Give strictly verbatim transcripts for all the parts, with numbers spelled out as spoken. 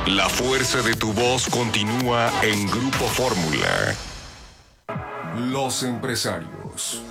La fuerza de tu voz continúa en Grupo Fórmula. Los empresarios.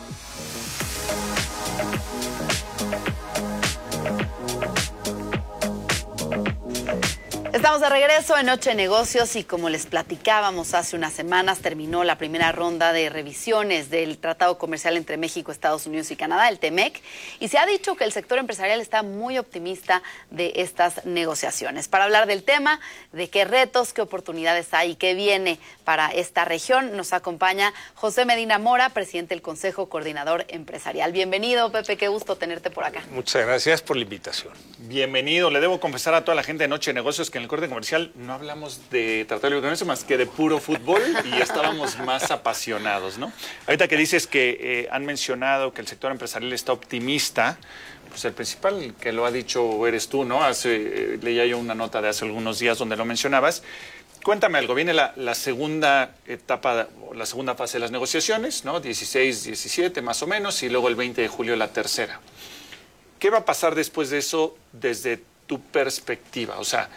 Estamos de regreso en Noche de Negocios y como les platicábamos hace unas semanas, terminó la primera ronda de revisiones del Tratado Comercial entre México, Estados Unidos y Canadá, el T M E C, y se ha dicho que el sector empresarial está muy optimista de estas negociaciones. Para hablar del tema, de qué retos, qué oportunidades hay y qué viene para esta región, nos acompaña José Medina Mora, presidente del Consejo Coordinador Empresarial. Bienvenido, Pepe, qué gusto tenerte por acá. Muchas gracias por la invitación. Bienvenido. Le debo confesar a toda la gente de Noche de Negocios que en el corte comercial no hablamos de Tratado de Libre Comercio más que de puro fútbol y estábamos más apasionados, ¿no? Ahorita que dices que eh, han mencionado que el sector empresarial está optimista, pues el principal que lo ha dicho eres tú, ¿no? Hace, eh, leía yo una nota de hace algunos días donde lo mencionabas. Cuéntame algo, viene la, la segunda etapa, la segunda fase de las negociaciones, ¿no? dieciséis, diecisiete más o menos, y luego el veinte de julio la tercera. ¿Qué va a pasar después de eso desde tu perspectiva? O sea,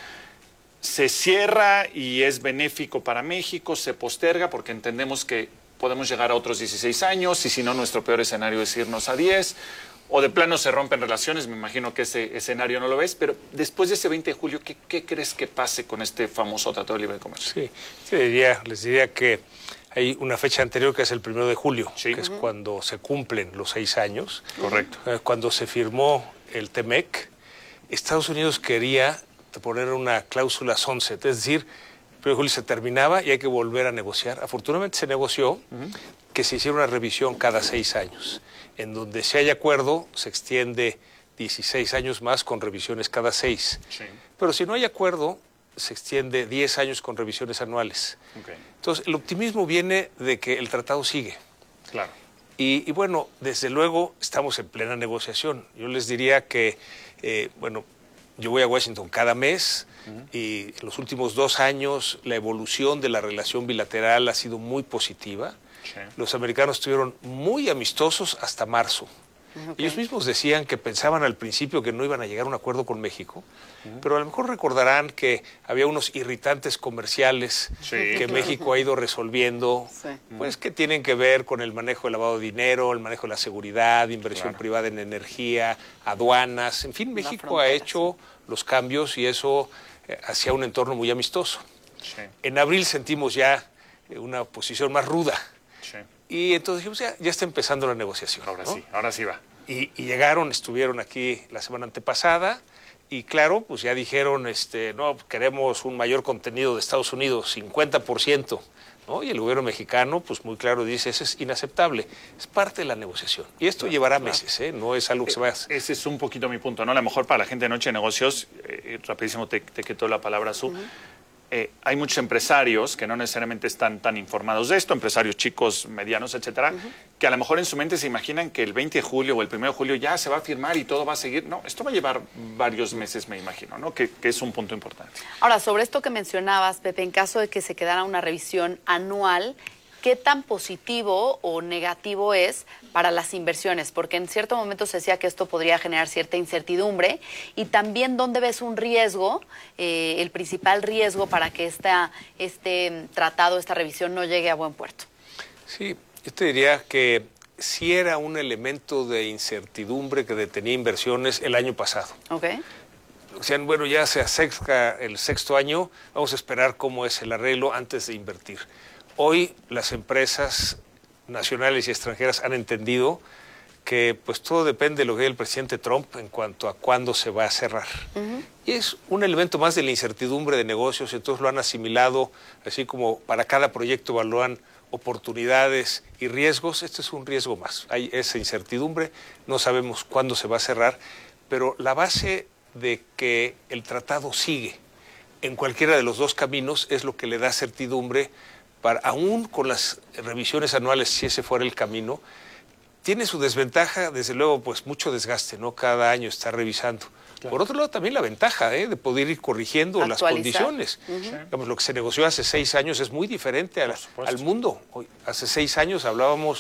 ¿se cierra y es benéfico para México? ¿Se posterga? Porque entendemos que podemos llegar a otros dieciséis años y si no, nuestro peor escenario es irnos a diez. O de plano se rompen relaciones, me imagino que ese escenario no lo ves, pero después de ese veinte de julio, ¿qué, qué crees que pase con este famoso Tratado de Libre Comercio? Sí, sí diría, les diría que hay una fecha anterior que es el primero de julio, sí. que es cuando se cumplen los seis años. Correcto. Eh, cuando se firmó el T M E C, Estados Unidos quería poner una cláusula sunset, es decir, el primero de julio se terminaba y hay que volver a negociar. Afortunadamente se negoció uh-huh. que se hiciera una revisión cada seis años. En donde si hay acuerdo, se extiende dieciséis años más con revisiones cada seis. Sí. Pero si no hay acuerdo, se extiende diez años con revisiones anuales. Okay. Entonces, el optimismo viene de que el tratado sigue. Claro. Y, y bueno, desde luego, estamos en plena negociación. Yo les diría que, eh, bueno, yo voy a Washington cada mes uh-huh. y en los últimos dos años la evolución de la relación bilateral ha sido muy positiva. Sí. Los americanos estuvieron muy amistosos hasta marzo. Okay. Ellos mismos decían que pensaban al principio que no iban a llegar a un acuerdo con México, uh-huh. pero a lo mejor recordarán que había unos irritantes comerciales sí. que México ha ido resolviendo, sí. pues que tienen que ver con el manejo del lavado de dinero, el manejo de la seguridad, inversión claro. privada en energía, aduanas, en fin, México ha hecho los cambios y eso eh, hacia un entorno muy amistoso. Sí. En abril sentimos ya eh, una posición más ruda. Sí. Y entonces dijimos, ya, ya está empezando la negociación. Ahora ¿no? sí, ahora sí va. Y, y llegaron, estuvieron aquí la semana antepasada y claro, pues ya dijeron, este, no, queremos un mayor contenido de Estados Unidos, cincuenta por ciento, ¿no? Y el gobierno mexicano, pues muy claro dice, eso es inaceptable. Es parte de la negociación. Y esto claro, llevará claro. meses, ¿eh? No es algo que se vaya a hacer. Ese es un poquito mi punto, ¿no? A lo mejor para la gente de Noche de Negocios, eh, rapidísimo te, te quito la palabra, Su. Uh-huh. Eh, hay muchos empresarios que no necesariamente están tan informados de esto, empresarios chicos, medianos, etcétera, uh-huh. que a lo mejor en su mente se imaginan que el veinte de julio o el primero de julio ya se va a firmar y todo va a seguir. No, esto va a llevar varios meses, me imagino, ¿no? Que, que es un punto importante. Ahora, sobre esto que mencionabas, Pepe, en caso de que se quedara una revisión anual, ¿qué tan positivo o negativo es para las inversiones? Porque en cierto momento se decía que esto podría generar cierta incertidumbre y también dónde ves un riesgo, eh, el principal riesgo para que esta, este tratado, esta revisión no llegue a buen puerto. Sí, yo te diría que sí era un elemento de incertidumbre que detenía inversiones el año pasado. Okay. Decían, bueno, ya se acerca el sexto año, vamos a esperar cómo es el arreglo antes de invertir. Hoy las empresas nacionales y extranjeras han entendido que pues todo depende de lo que diga el presidente Trump en cuanto a cuándo se va a cerrar. Uh-huh. Y es un elemento más de la incertidumbre de negocios, entonces lo han asimilado, así como para cada proyecto evalúan oportunidades y riesgos, este es un riesgo más. Hay esa incertidumbre, no sabemos cuándo se va a cerrar, pero la base de que el tratado sigue en cualquiera de los dos caminos es lo que le da certidumbre. Para, aún con las revisiones anuales, si ese fuera el camino, tiene su desventaja, desde luego, pues mucho desgaste, ¿no? Cada año está revisando. Claro. Por otro lado, también la ventaja ¿eh? de poder ir corrigiendo las condiciones. Uh-huh. Digamos, lo que se negoció hace seis años es muy diferente a la, al mundo. Hoy, hace seis años hablábamos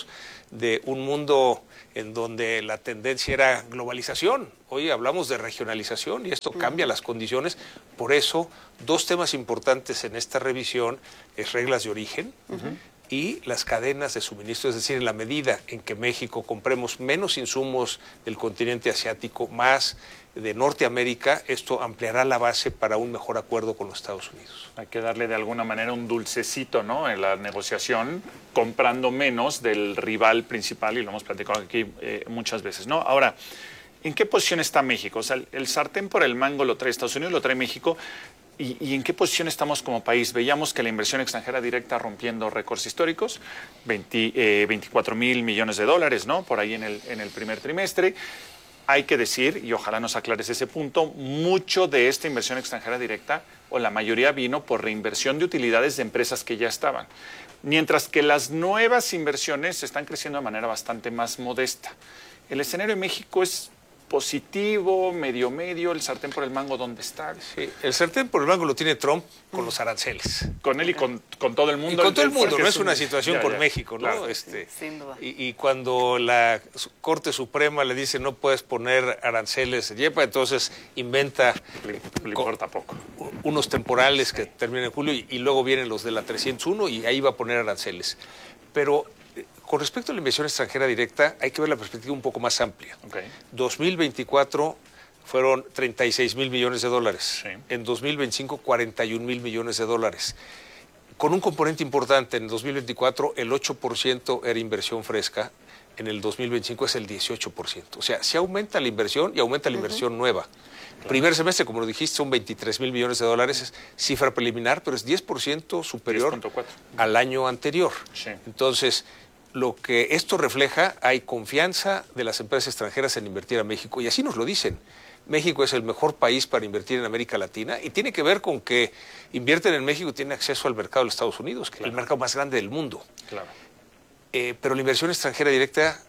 de un mundo en donde la tendencia era globalización. Hoy hablamos de regionalización y esto cambia las condiciones. Por eso, dos temas importantes en esta revisión es reglas de origen uh-huh. y las cadenas de suministro, es decir, en la medida en que México compremos menos insumos del continente asiático, más de Norteamérica, esto ampliará la base para un mejor acuerdo con los Estados Unidos. Hay que darle de alguna manera un dulcecito, ¿no?, en la negociación, comprando menos del rival principal, y lo hemos platicado aquí eh, muchas veces, ¿no? Ahora, ¿en qué posición está México? O sea, el, el sartén por el mango lo trae Estados Unidos, lo trae México. ¿Y, ¿Y en qué posición estamos como país? Veíamos que la inversión extranjera directa rompiendo récords históricos, veinte, eh, veinticuatro mil millones de dólares, ¿no?, por ahí en el, en el primer trimestre. Hay que decir, y ojalá nos aclares ese punto, mucho de esta inversión extranjera directa, o la mayoría, vino por reinversión de utilidades de empresas que ya estaban. Mientras que las nuevas inversiones están creciendo de manera bastante más modesta. El escenario en México es positivo, medio medio, el sartén por el mango, ¿dónde está? Sí, el sartén por el mango lo tiene Trump con los aranceles. Con él y con, con todo el mundo. Y con todo el mundo, no es un... una situación ya, por ya, México, ¿no? Claro. Este, Sin duda. Y, y cuando la Corte Suprema le dice no puedes poner aranceles, yepa, entonces inventa le, le importa poco. unos temporales que terminan en julio y, y luego vienen los de la trescientos uno y ahí va a poner aranceles. Pero con respecto a la inversión extranjera directa, hay que ver la perspectiva un poco más amplia. Okay. dos mil veinticuatro fueron treinta y seis mil millones de dólares. Sí. En dos mil veinticinco, cuarenta y un mil millones de dólares. Con un componente importante, en dos mil veinticuatro el ocho por ciento era inversión fresca, en el dos mil veinticinco es el dieciocho por ciento. O sea, se aumenta la inversión y aumenta la inversión uh-huh. nueva. Claro. Primer semestre, como lo dijiste, son veintitrés mil millones de dólares, es cifra preliminar, pero es diez por ciento superior diez punto cuatro al año anterior. Sí. Entonces, lo que esto refleja, hay confianza de las empresas extranjeras en invertir a México, y así nos lo dicen. México es el mejor país para invertir en América Latina y tiene que ver con que invierten en México y tienen acceso al mercado de los Estados Unidos, que claro. es el mercado más grande del mundo. Claro. Eh, pero la inversión extranjera directa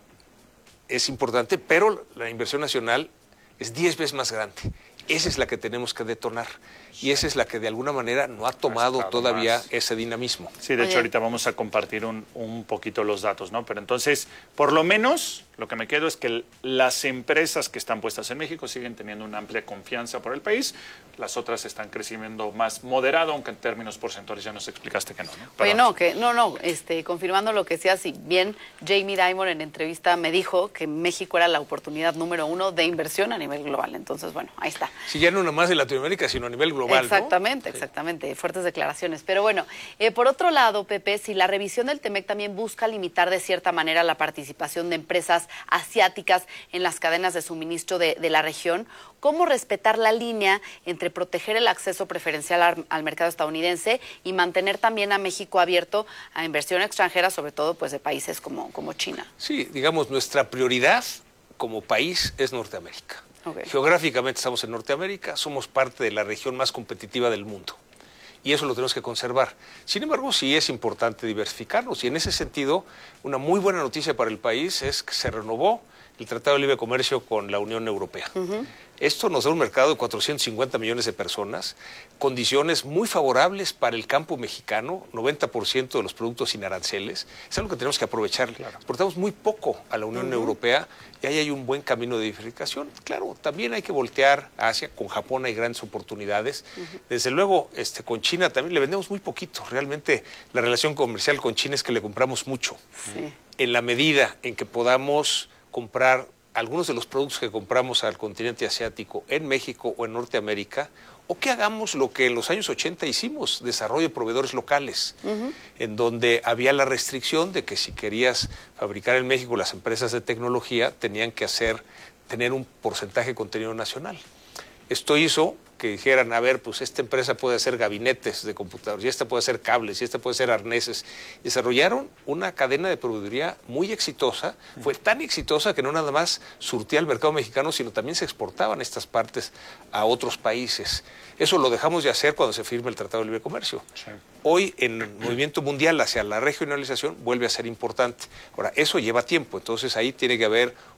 es importante, pero la inversión nacional es diez veces más grande. Esa es la que tenemos que detonar y esa es la que de alguna manera no ha tomado todavía más. ese dinamismo. Sí, de hecho ahorita vamos a compartir un, un poquito los datos, ¿no? Pero entonces, por lo menos, lo que me quedo es que las empresas que están puestas en México siguen teniendo una amplia confianza por el país, las otras están creciendo más moderado, aunque en términos porcentuales ya nos explicaste que no, ¿no? Oye, no, que no, no, este, confirmando lo que decías, si bien Jamie Dimon en entrevista me dijo que México era la oportunidad número uno de inversión a nivel global, entonces, bueno, ahí está. Sí, ya no nada más de Latinoamérica, sino a nivel global, Exactamente, ¿no? exactamente, sí. Fuertes declaraciones. Pero bueno, eh, por otro lado, Pepe, si la revisión del TEMEC también busca limitar de cierta manera la participación de empresas asiáticas en las cadenas de suministro de, de la región, ¿cómo respetar la línea entre proteger el acceso preferencial al, al mercado estadounidense y mantener también a México abierto a inversión extranjera, sobre todo pues de países como, como China? Sí, digamos, nuestra prioridad como país es Norteamérica. Okay. Geográficamente estamos en Norteamérica, somos parte de la región más competitiva del mundo y eso lo tenemos que conservar. Sin embargo, sí es importante diversificarnos y en ese sentido, una muy buena noticia para el país es que se renovó el Tratado de Libre Comercio con la Unión Europea. Uh-huh. Esto nos da un mercado de cuatrocientos cincuenta millones de personas, condiciones muy favorables para el campo mexicano, noventa por ciento de los productos sin aranceles. Es algo que tenemos que aprovechar. Claro. Exportamos muy poco a la Unión uh-huh. Europea y ahí hay un buen camino de diversificación. Claro, también hay que voltear a Asia, con Japón hay grandes oportunidades. Uh-huh. Desde luego, este, con China también le vendemos muy poquito. Realmente la relación comercial con China es que le compramos mucho. Sí. En la medida en que podamos comprar algunos de los productos que compramos al continente asiático en México o en Norteamérica, o que hagamos lo que en los años ochenta hicimos, desarrollo de proveedores locales, uh-huh. en donde había la restricción de que si querías fabricar en México, las empresas de tecnología tenían que hacer, tener un porcentaje de contenido nacional. Esto hizo que dijeran, a ver, pues esta empresa puede hacer gabinetes de computadores, y esta puede hacer cables, y esta puede hacer arneses. Desarrollaron una cadena de proveeduría muy exitosa, fue tan exitosa que no nada más surtía al mercado mexicano, sino también se exportaban estas partes a otros países. Eso lo dejamos de hacer cuando se firma el Tratado de Libre Comercio. Sí. Hoy, en el movimiento mundial hacia la regionalización, vuelve a ser importante. Ahora, eso lleva tiempo, entonces ahí tiene que haber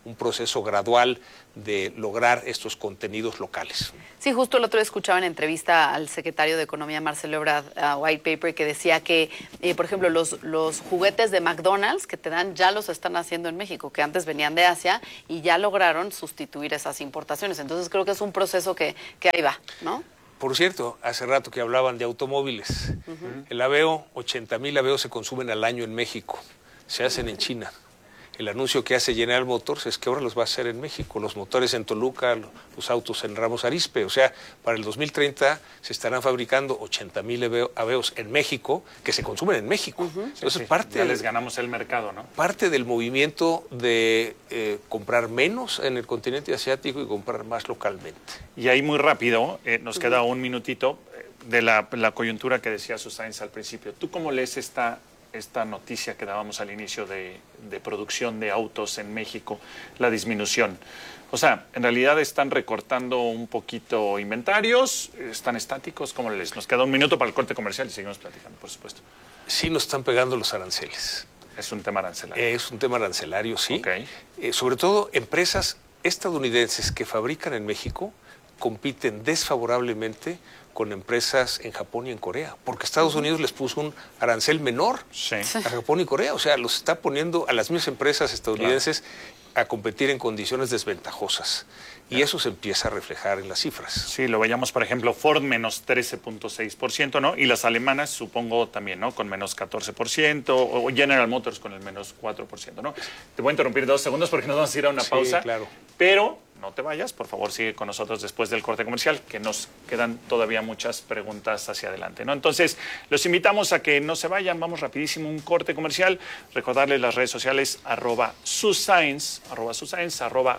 un proceso gradual de lograr estos contenidos locales. Sí, justo el otro día escuchaba en entrevista al secretario de Economía, Marcelo Ebrard, a White Paper, que decía que, eh, por ejemplo, los, los juguetes de McDonald's que te dan ya los están haciendo en México, que antes venían de Asia y ya lograron sustituir esas importaciones. Entonces creo que es un proceso que, que ahí va, ¿no? Por cierto, hace rato que hablaban de automóviles. Uh-huh. El Aveo, ochenta mil Aveos se consumen al año en México. Se hacen en China. El anuncio que hace General Motors es que ahora los va a hacer en México, los motores en Toluca, los autos en Ramos Arizpe. O sea, para el dos mil treinta se estarán fabricando ochenta mil Aveos en México, que se consumen en México. Uh-huh. Entonces, sí, sí. parte ya les ganamos el mercado, ¿no? Parte del movimiento de eh, comprar menos en el continente asiático y comprar más localmente. Y ahí muy rápido, eh, nos queda un minutito eh, de la, la coyuntura que decía Susana al principio. ¿Tú cómo lees esta... esta noticia que dábamos al inicio de, de producción de autos en México, la disminución? O sea, en realidad están recortando un poquito inventarios, están estáticos, ¿cómo les? Nos queda un minuto para el corte comercial y seguimos platicando, por supuesto. Sí, nos están pegando los aranceles. Es un tema arancelario. Es un tema arancelario, sí. Okay. Eh, sobre todo empresas estadounidenses que fabrican en México compiten desfavorablemente con empresas en Japón y en Corea, porque Estados Unidos les puso un arancel menor sí. a Japón y Corea, o sea, los está poniendo a las mismas empresas estadounidenses claro. a competir en condiciones desventajosas, y claro. eso se empieza a reflejar en las cifras. Sí, lo veíamos, por ejemplo, Ford menos trece punto seis por ciento, ¿no? Y las alemanas, supongo, también, ¿no? Con menos catorce por ciento, o General Motors con el menos cuatro por ciento, ¿no? Te voy a interrumpir dos segundos porque nos vamos a ir a una sí, pausa, claro. pero... no te vayas, por favor, sigue con nosotros después del corte comercial, que nos quedan todavía muchas preguntas hacia adelante, ¿no? Entonces, los invitamos a que no se vayan, vamos rapidísimo, un corte comercial, recordarles las redes sociales, arroba suscience, arroba suscience, arroba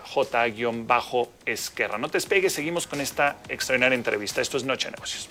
j-esquerra. No te despegues, seguimos con esta extraordinaria entrevista. Esto es Noche de Negocios.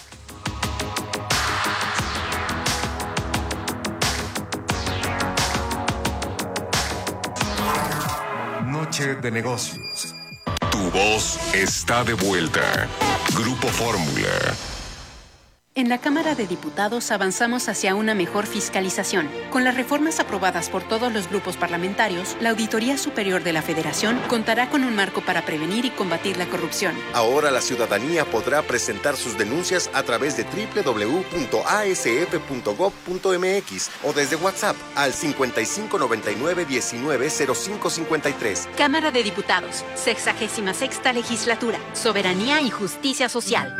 Noche de Negocios. Tu voz está de vuelta. Grupo Fórmula. En la Cámara de Diputados avanzamos hacia una mejor fiscalización. Con las reformas aprobadas por todos los grupos parlamentarios, la Auditoría Superior de la Federación contará con un marco para prevenir y combatir la corrupción. Ahora la ciudadanía podrá presentar sus denuncias a través de doble u doble u doble u punto a s f punto gob punto m x o desde WhatsApp al cincuenta y cinco noventa y nueve diecinueve cero cinco cincuenta y tres. Cámara de Diputados, sexagésima sexta legislatura, soberanía y justicia social.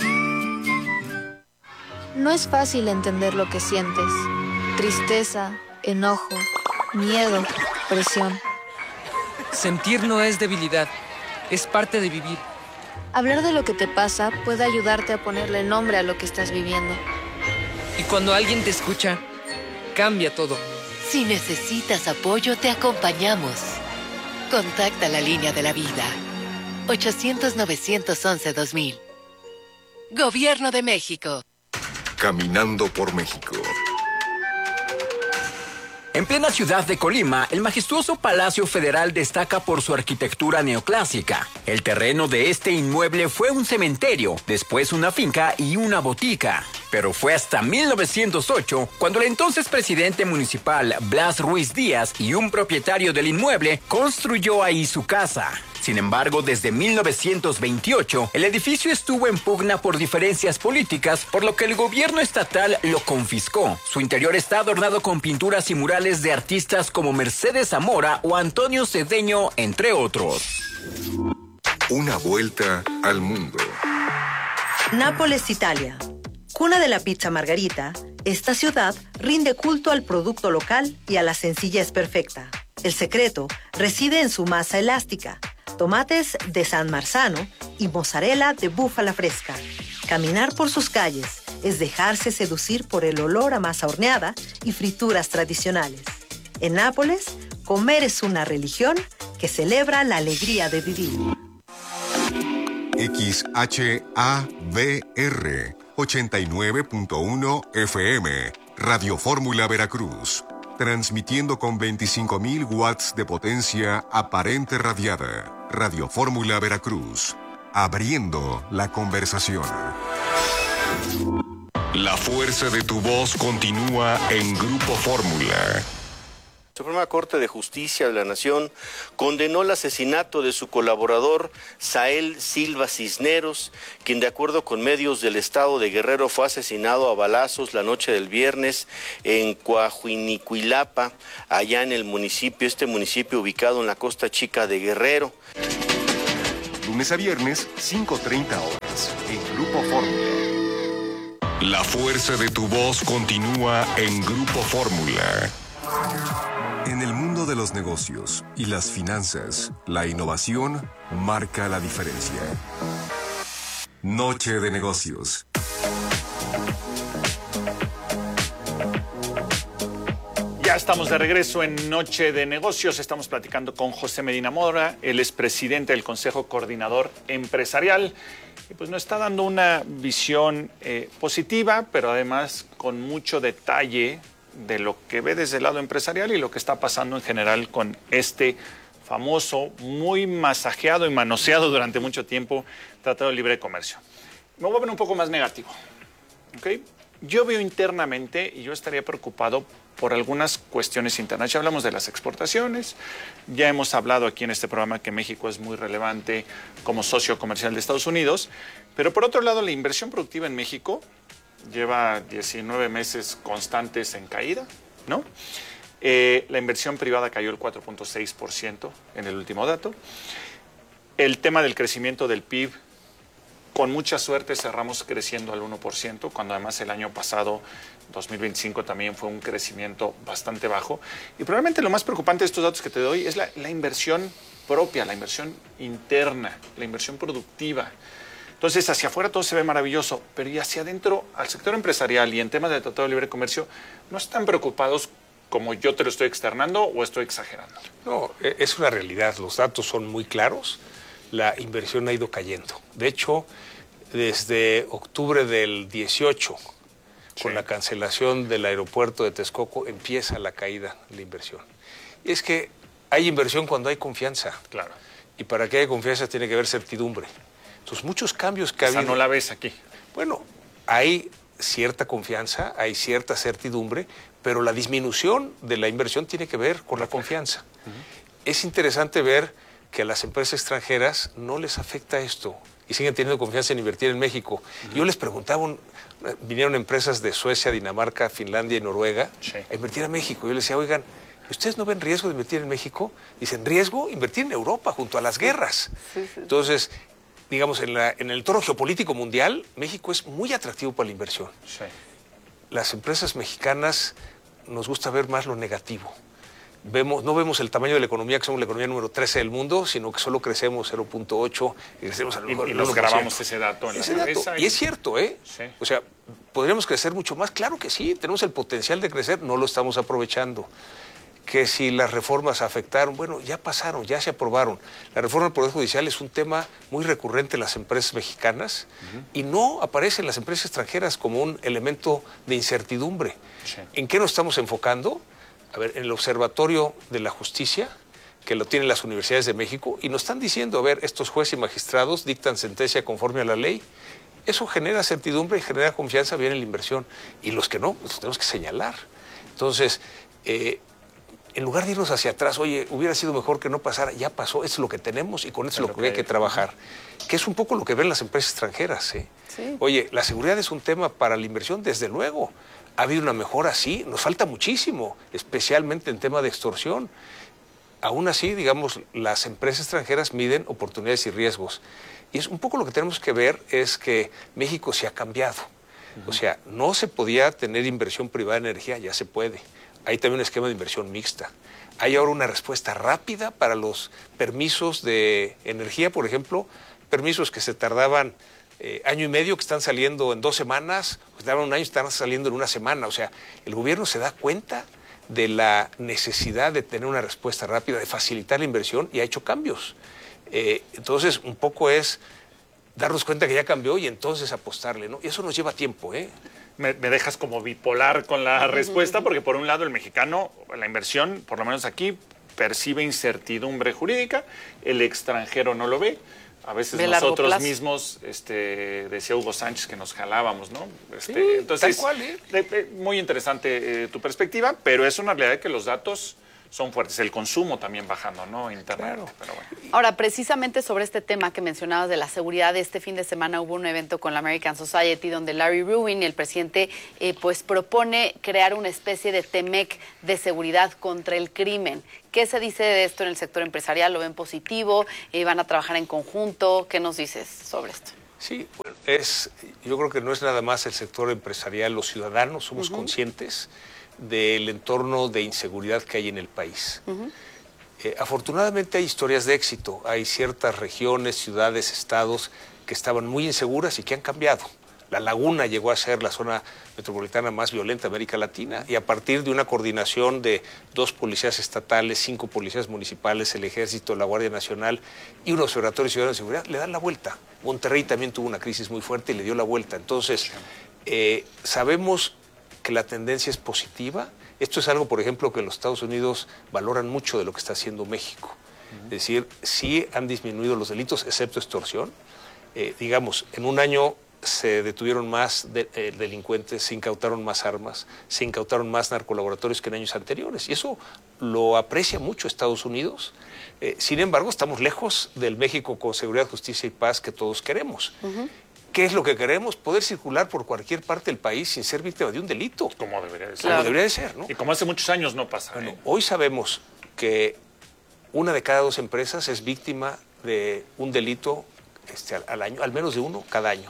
No es fácil entender lo que sientes. Tristeza, enojo, miedo, presión. Sentir no es debilidad, es parte de vivir. Hablar de lo que te pasa puede ayudarte a ponerle nombre a lo que estás viviendo. Y cuando alguien te escucha, cambia todo. Si necesitas apoyo, te acompañamos. Contacta la línea de la vida. ochocientos, novecientos once, dos mil. Gobierno de México. Caminando por México. En plena ciudad de Colima, el majestuoso Palacio Federal destaca por su arquitectura neoclásica. El terreno de este inmueble fue un cementerio, después una finca y una botica. Pero fue hasta mil novecientos ocho cuando el entonces presidente municipal Blas Ruiz Díaz y un propietario del inmueble construyó ahí su casa. Sin embargo, desde mil novecientos veintiocho, el edificio estuvo en pugna por diferencias políticas, por lo que el gobierno estatal lo confiscó. Su interior está adornado con pinturas y murales de artistas como Mercedes Zamora o Antonio Cedeño, entre otros. Una vuelta al mundo. Nápoles, Italia. Cuna de la pizza margarita, esta ciudad rinde culto al producto local y a la sencillez perfecta. El secreto reside en su masa elástica, tomates de San Marzano y mozzarella de búfala fresca. Caminar por sus calles es dejarse seducir por el olor a masa horneada y frituras tradicionales. En Nápoles, comer es una religión que celebra la alegría de vivir. X H A V R ochenta y nueve punto uno F M, Radio Fórmula Veracruz, transmitiendo con veinticinco mil watts de potencia aparente radiada. Radio Fórmula Veracruz, abriendo la conversación. La fuerza de tu voz continúa en Grupo Fórmula. La Suprema Corte de Justicia de la Nación condenó el asesinato de su colaborador Sael Silva Cisneros, quien de acuerdo con medios del estado de Guerrero fue asesinado a balazos la noche del viernes en Coahuinicuilapa, allá en el municipio, este municipio ubicado en la Costa Chica de Guerrero. Lunes a viernes, cinco treinta horas, en Grupo Fórmula. La fuerza de tu voz continúa en Grupo Fórmula. En el mundo de los negocios y las finanzas, la innovación marca la diferencia. Noche de negocios. Ya estamos de regreso en Noche de Negocios. Estamos platicando con José Medina Mora, él es presidente del Consejo Coordinador Empresarial. Y pues nos está dando una visión eh, positiva, pero además con mucho detalle de lo que ve desde el lado empresarial y lo que está pasando en general con este famoso, muy masajeado y manoseado durante mucho tiempo Tratado de Libre Comercio. Me voy a ver un poco más negativo. ¿Okay? Yo veo internamente y yo estaría preocupado por algunas cuestiones internas. Ya hablamos de las exportaciones, ya hemos hablado aquí en este programa que México es muy relevante como socio comercial de Estados Unidos, pero por otro lado la inversión productiva en México lleva diecinueve meses constantes en caída, ¿no? Eh, la inversión privada cayó el cuatro punto seis por ciento en el último dato. El tema del crecimiento del P I B, con mucha suerte cerramos creciendo al uno por ciento, cuando además el año pasado, dos mil veinticinco, también fue un crecimiento bastante bajo. Y probablemente lo más preocupante de estos datos que te doy es la, la inversión propia, la inversión interna, la inversión productiva. Entonces, hacia afuera todo se ve maravilloso, pero y hacia adentro, al sector empresarial y en temas de Tratado de Libre Comercio, ¿no están preocupados como yo te lo estoy externando o estoy exagerando? No, es una realidad. Los datos son muy claros. La inversión ha ido cayendo. De hecho, desde octubre del dieciocho, sí, con la cancelación del aeropuerto de Texcoco, empieza la caída de la inversión. Y es que hay inversión cuando hay confianza. Claro. Y para que haya confianza tiene que haber certidumbre. Entonces, muchos cambios que ha habido... O sea, no la ves aquí. Bueno, hay cierta confianza, hay cierta certidumbre, pero la disminución de la inversión tiene que ver con la confianza. Uh-huh. Es interesante ver que a las empresas extranjeras no les afecta esto y siguen teniendo confianza en invertir en México. Uh-huh. Yo les preguntaba, un, vinieron empresas de Suecia, Dinamarca, Finlandia y Noruega, sí, a invertir a México. Yo les decía, oigan, ¿ustedes no ven riesgo de invertir en México? Dicen, ¿riesgo? Invertir en Europa junto a las guerras. Sí, sí. Entonces, digamos, en, la, en el entorno geopolítico mundial, México es muy atractivo para la inversión. Sí. Las empresas mexicanas nos gusta ver más lo negativo. Vemos, no vemos el tamaño de la economía, que somos la economía número trece del mundo, sino que solo crecemos cero punto ocho y crecemos a lo mejor y, y nos grabamos ese dato en ese la dato. cabeza. Y... y es cierto, ¿eh? Sí. O sea, ¿podríamos crecer mucho más? Claro que sí, tenemos el potencial de crecer, no lo estamos aprovechando. Que si las reformas afectaron, bueno, ya pasaron, ya se aprobaron. La reforma del Poder Judicial es un tema muy recurrente en las empresas mexicanas, uh-huh, y no aparece en las empresas extranjeras como un elemento de incertidumbre. Sí. ¿En qué nos estamos enfocando? A ver, en el Observatorio de la Justicia, que lo tienen las universidades de México, y nos están diciendo, a ver, estos jueces y magistrados dictan sentencia conforme a la ley. Eso genera certidumbre y genera confianza bien en la inversión. Y los que no, los tenemos que señalar. Entonces, eh, en lugar de irnos hacia atrás, oye, hubiera sido mejor que no pasara, ya pasó, esto es lo que tenemos y con esto es lo que hay que trabajar. Que es un poco lo que ven las empresas extranjeras, ¿eh? Sí. Oye, la seguridad es un tema para la inversión, desde luego. Ha habido una mejora, sí, nos falta muchísimo, especialmente en tema de extorsión. Aún así, digamos, las empresas extranjeras miden oportunidades y riesgos. Y es un poco lo que tenemos que ver es que México se ha cambiado. Uh-huh. O sea, no se podía tener inversión privada en energía, ya se puede. Hay también un esquema de inversión mixta. Hay ahora una respuesta rápida para los permisos de energía, por ejemplo, permisos que se tardaban eh, año y medio, que están saliendo en dos semanas, que tardaban un año, están saliendo en una semana. O sea, el gobierno se da cuenta de la necesidad de tener una respuesta rápida, de facilitar la inversión, y ha hecho cambios. Eh, entonces, un poco es darnos cuenta que ya cambió y entonces apostarle, ¿no? Y eso nos lleva tiempo, ¿eh? Me, me dejas como bipolar con la respuesta, porque por un lado el mexicano, la inversión, por lo menos aquí, percibe incertidumbre jurídica, el extranjero no lo ve. A veces de nosotros mismos, este, decía Hugo Sánchez, que nos jalábamos, ¿no? Este, sí, entonces, tal cual, ¿eh? de, de, muy interesante eh, tu perspectiva, pero es una realidad que los datos son fuertes. El consumo también bajando, ¿no? Internamente, claro. Pero bueno. Ahora, precisamente sobre este tema que mencionabas de la seguridad, este fin de semana hubo un evento con la American Society donde Larry Rubin, el presidente, eh, pues propone crear una especie de T M E C de seguridad contra el crimen. ¿Qué se dice de esto en el sector empresarial? ¿Lo ven positivo? Eh, ¿Van a trabajar en conjunto? ¿Qué nos dices sobre esto? Sí, bueno, es, yo creo que no es nada más el sector empresarial, los ciudadanos somos uh-huh. conscientes del entorno de inseguridad que hay en el país. Uh-huh. eh, afortunadamente hay historias de éxito, hay ciertas regiones, ciudades, estados que estaban muy inseguras y que han cambiado. La Laguna llegó a ser la zona metropolitana más violenta de América Latina y a partir de una coordinación de dos policías estatales, cinco policías municipales, el Ejército, la Guardia Nacional y un observatorio ciudadano de seguridad, le dan la vuelta. Monterrey también tuvo una crisis muy fuerte y le dio la vuelta. Entonces, eh, sabemos que la tendencia es positiva. Esto es algo, por ejemplo, que los Estados Unidos valoran mucho de lo que está haciendo México. Uh-huh. Es decir, sí han disminuido los delitos, excepto extorsión. Eh, digamos, en un año se detuvieron más de, eh, delincuentes, se incautaron más armas, se incautaron más narcolaboratorios que en años anteriores. Y eso lo aprecia mucho Estados Unidos. Eh, sin embargo, estamos lejos del México con seguridad, justicia y paz que todos queremos. Uh-huh. ¿Qué es lo que queremos? Poder circular por cualquier parte del país sin ser víctima de un delito. Como debería de ser. Como claro. debería de ser, ¿no? Y como hace muchos años no pasa. Bueno, ¿eh? Hoy sabemos que una de cada dos empresas es víctima de un delito este, al, al año, al menos de uno cada año.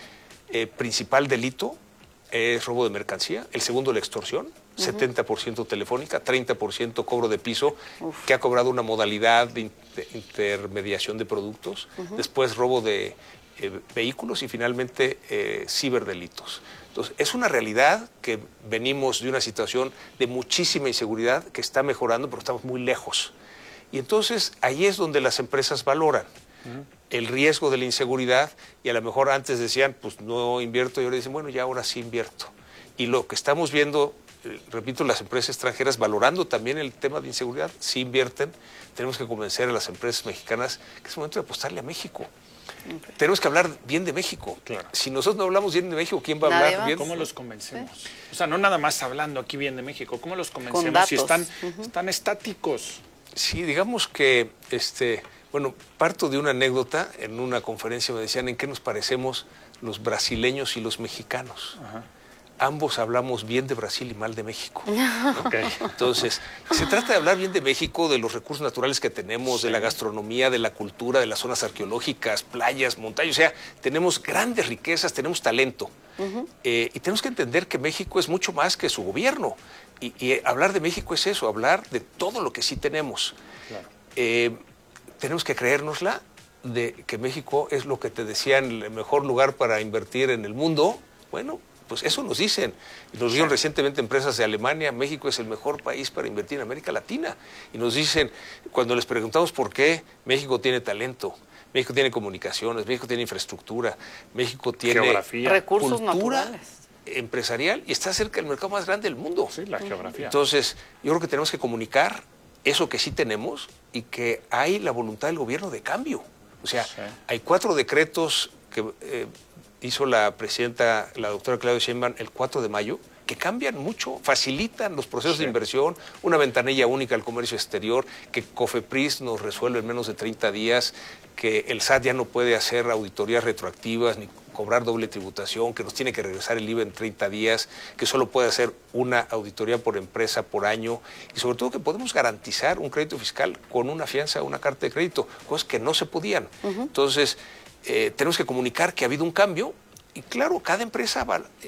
El eh, principal delito es robo de mercancía, el segundo la extorsión, uh-huh. setenta por ciento telefónica, treinta por ciento cobro de piso, Uf. que ha cobrado una modalidad de, in de intermediación de productos, uh-huh. después robo de Eh, vehículos y finalmente eh, ciberdelitos. Entonces, es una realidad que venimos de una situación de muchísima inseguridad que está mejorando, pero estamos muy lejos. Y entonces, ahí es donde las empresas valoran uh-huh. el riesgo de la inseguridad y a lo mejor antes decían, pues no invierto, y ahora dicen, bueno, ya ahora sí invierto. Y lo que estamos viendo, eh, repito, las empresas extranjeras valorando también el tema de inseguridad, sí invierten. Tenemos que convencer a las empresas mexicanas que es momento de apostarle a México. Okay. Tenemos que hablar bien de México. Claro. Si nosotros no hablamos bien de México, ¿quién va a hablar va. bien? ¿Cómo los convencemos? ¿Sí? O sea, no nada más hablando aquí bien de México. ¿Cómo los convencemos si están, uh-huh. están estáticos? Sí, digamos que, este, bueno, parto de una anécdota. En una conferencia me decían en qué nos parecemos los brasileños y los mexicanos. Uh-huh. Ambos hablamos bien de Brasil y mal de México. Okay. Entonces, se trata de hablar bien de México, de los recursos naturales que tenemos, sí. de la gastronomía, de la cultura, de las zonas arqueológicas, playas, montañas. O sea, tenemos grandes riquezas, tenemos talento. Uh-huh. eh, y tenemos que entender que México es mucho más que su gobierno. Y, y hablar de México es eso, hablar de todo lo que sí tenemos. Claro. Eh, tenemos que creérnosla de que México es lo que te decían, el mejor lugar para invertir en el mundo. Bueno, pues eso nos dicen. Nos dijeron recientemente empresas de Alemania, México es el mejor país para invertir en América Latina. Y nos dicen, cuando les preguntamos por qué, México tiene talento, México tiene comunicaciones, México tiene infraestructura, México tiene geografía, recursos cultura naturales, empresarial y está cerca del mercado más grande del mundo. Sí, la geografía. Entonces, yo creo que tenemos que comunicar eso que sí tenemos y que hay la voluntad del gobierno de cambio. O sea, sí. hay cuatro decretos que eh, hizo la presidenta, la doctora Claudia Sheinbaum, el cuatro de mayo, que cambian mucho, facilitan los procesos sí. de inversión, una ventanilla única al comercio exterior, que COFEPRIS nos resuelve en menos de treinta días, que el S A T ya no puede hacer auditorías retroactivas ni cobrar doble tributación, que nos tiene que regresar el I V A en treinta días, que solo puede hacer una auditoría por empresa por año y sobre todo que podemos garantizar un crédito fiscal con una fianza o una carta de crédito, cosas que no se podían. Uh-huh. Entonces, eh, tenemos que comunicar que ha habido un cambio y claro, cada empresa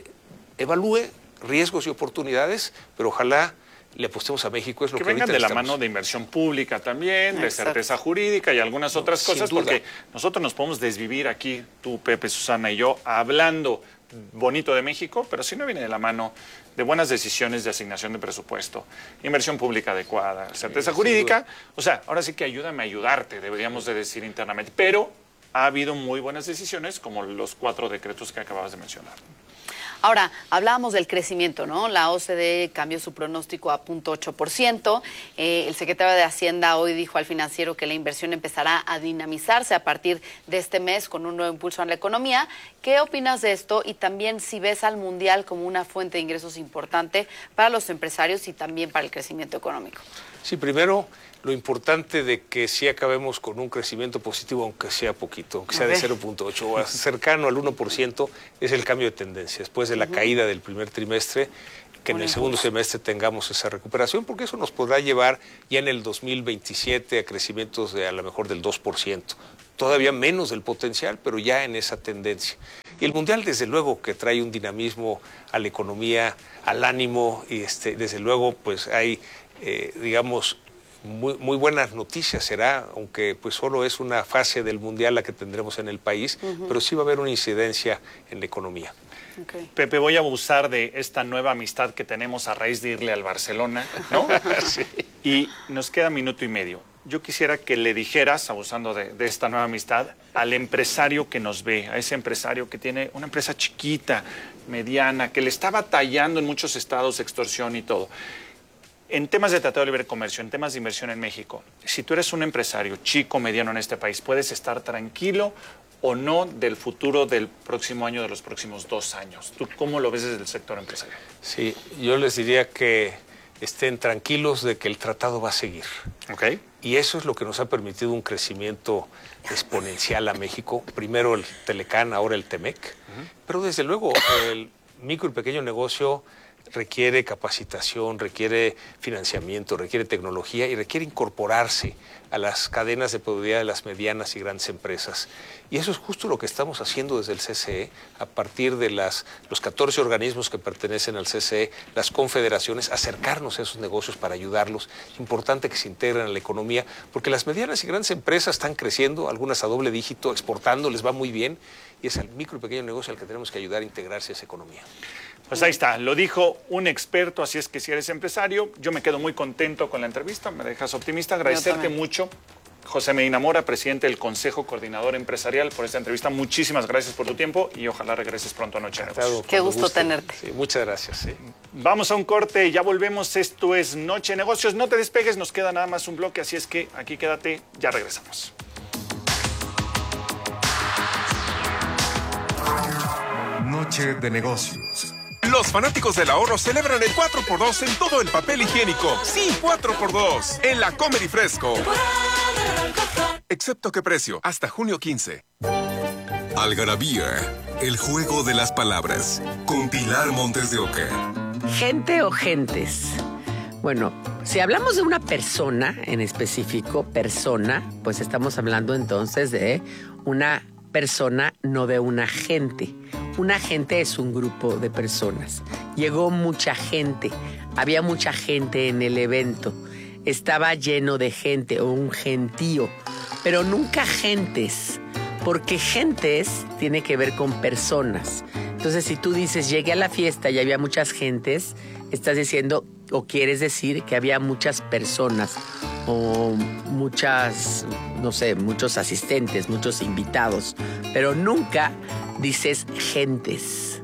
evalúe riesgos y oportunidades, pero ojalá le apostemos a México. Es lo que, que vengan de la estamos. mano de inversión pública también, Exacto. de certeza jurídica y algunas otras no, cosas, porque nosotros nos podemos desvivir aquí, tú, Pepe, Susana y yo, hablando bonito de México, pero si no viene de la mano de buenas decisiones de asignación de presupuesto, inversión pública adecuada, certeza sí, jurídica, o sea, ahora sí que ayúdame a ayudarte, deberíamos de decir internamente, pero ha habido muy buenas decisiones como los cuatro decretos que acababas de mencionar. Ahora, hablábamos del crecimiento, ¿no? La O C D E cambió su pronóstico a cero punto ocho por ciento. Eh, el secretario de Hacienda hoy dijo al Financiero que la inversión empezará a dinamizarse a partir de este mes con un nuevo impulso en la economía. ¿Qué opinas de esto? Y también si ves al Mundial como una fuente de ingresos importante para los empresarios y también para el crecimiento económico. Sí, primero, lo importante de que sí acabemos con un crecimiento positivo, aunque sea poquito, aunque sea de cero punto ocho o cercano al uno por ciento, es el cambio de tendencia. Después de la uh-huh. caída del primer trimestre, que en el segundo semestre tengamos esa recuperación, porque eso nos podrá llevar ya en el dos mil veintisiete a crecimientos de a lo mejor del dos por ciento. Todavía menos del potencial, pero ya en esa tendencia. Y el Mundial, desde luego, que trae un dinamismo a la economía, al ánimo, y este, desde luego, pues hay, eh, digamos, muy, muy buenas noticias será, aunque pues solo es una fase del Mundial la que tendremos en el país, uh-huh. pero sí va a haber una incidencia en la economía. Okay. Pepe, voy a abusar de esta nueva amistad que tenemos a raíz de irle al Barcelona, ¿no? Sí. Y nos queda minuto y medio. Yo quisiera que le dijeras, abusando de, de esta nueva amistad, al empresario que nos ve, a ese empresario que tiene una empresa chiquita, mediana, que le está batallando en muchos estados, extorsión y todo. En temas de Tratado de Libre Comercio, en temas de inversión en México, si tú eres un empresario chico, mediano en este país, ¿puedes estar tranquilo o no del futuro del próximo año, de los próximos dos años? ¿Tú cómo lo ves desde el sector empresarial? Sí, yo les diría que estén tranquilos de que el tratado va a seguir. Okay. Y eso es lo que nos ha permitido un crecimiento exponencial a México. Primero el Telecán, ahora el Temec. Uh-huh. Pero desde luego el micro y pequeño negocio requiere capacitación, requiere financiamiento, requiere tecnología y requiere incorporarse a las cadenas de productividad de las medianas y grandes empresas. Y eso es justo lo que estamos haciendo desde el C C E, a partir de las, los catorce organismos que pertenecen al C C E, las confederaciones, acercarnos a esos negocios para ayudarlos. Es importante que se integren a la economía, porque las medianas y grandes empresas están creciendo, algunas a doble dígito, exportando, les va muy bien, y es al micro y pequeño negocio al que tenemos que ayudar a integrarse a esa economía. Pues ahí está, lo dijo un experto, así es que si eres empresario, yo me quedo muy contento con la entrevista, me dejas optimista, agradecerte mucho, José Medina Mora, presidente del Consejo Coordinador Empresarial, por esta entrevista. Muchísimas gracias por tu tiempo y ojalá regreses pronto a Noche Negocios. Qué gusto tenerte. Sí, muchas gracias. Sí. Vamos a un corte y ya volvemos, esto es Noche Negocios, no te despegues, nos queda nada más un bloque, así es que aquí quédate, ya regresamos. Noche de Negocios. Los fanáticos del ahorro celebran el cuatro por dos en todo el papel higiénico. Sí, cuatro por dos en la Comer y Fresco. Excepto qué precio, hasta junio quince. Algarabía, el juego de las palabras, con Pilar Montes de Oca. Gente o gentes. Bueno, si hablamos de una persona en específico, persona, pues estamos hablando entonces de una persona, no de una gente. Una gente es un grupo de personas. Llegó mucha gente, había mucha gente en el evento. Estaba lleno de gente o un gentío, pero nunca gentes, porque gentes tiene que ver con personas. Entonces, si tú dices, llegué a la fiesta y había muchas gentes, estás diciendo o quieres decir que había muchas personas o muchas, no sé, muchos asistentes, muchos invitados, pero nunca dices gentes.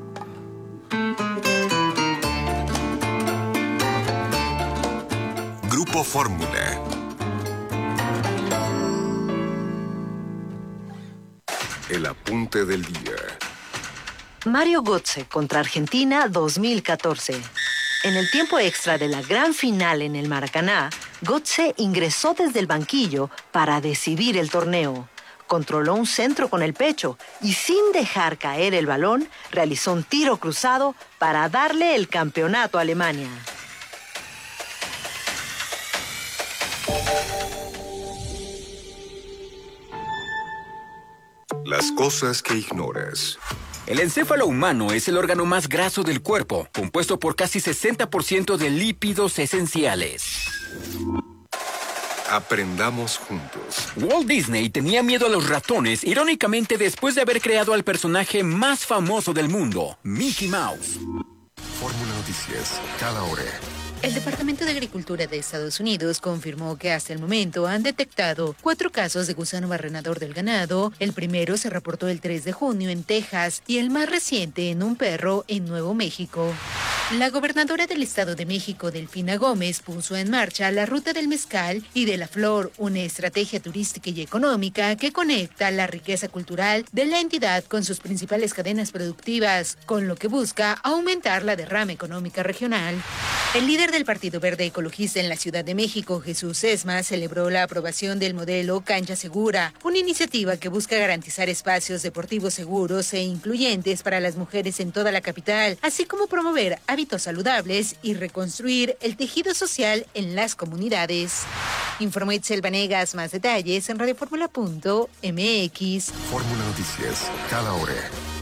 Grupo Fórmula. El apunte del día. Mario Götze contra Argentina dos mil catorce. En el tiempo extra de la gran final en el Maracaná, Götze ingresó desde el banquillo para decidir el torneo. Controló un centro con el pecho y sin dejar caer el balón, realizó un tiro cruzado para darle el campeonato a Alemania. Las cosas que ignoras. El encéfalo humano es el órgano más graso del cuerpo, compuesto por casi sesenta por ciento de lípidos esenciales. Aprendamos juntos. Walt Disney tenía miedo a los ratones, irónicamente después de haber creado al personaje más famoso del mundo, Mickey Mouse. Fórmula Noticias, cada hora. El Departamento de Agricultura de Estados Unidos confirmó que hasta el momento han detectado cuatro casos de gusano barrenador del ganado. El primero se reportó el tres de junio en Texas y el más reciente en un perro en Nuevo México. La gobernadora del Estado de México, Delfina Gómez, puso en marcha la Ruta del Mezcal y de la Flor, una estrategia turística y económica que conecta la riqueza cultural de la entidad con sus principales cadenas productivas, con lo que busca aumentar la derrama económica regional. El líder del Partido Verde Ecologista en la Ciudad de México, Jesús Esma, celebró la aprobación del modelo Cancha Segura, una iniciativa que busca garantizar espacios deportivos seguros e incluyentes para las mujeres en toda la capital, así como promover hábitos saludables y reconstruir el tejido social en las comunidades. Informó Itzel Vanegas, más detalles en radioformula punto m x. Fórmula Noticias, cada hora.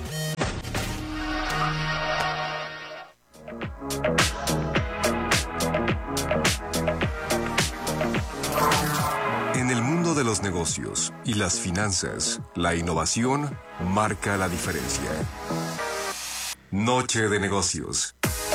En el mundo de los negocios y las finanzas, la innovación marca la diferencia. Noche de negocios.